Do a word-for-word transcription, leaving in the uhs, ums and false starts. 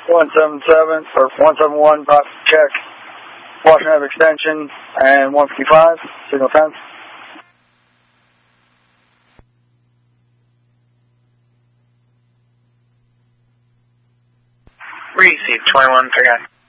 one seven seven, or one seven one, check Washington Ave extension, and one fifty-five, signal ten. Receive twenty-one, three nine.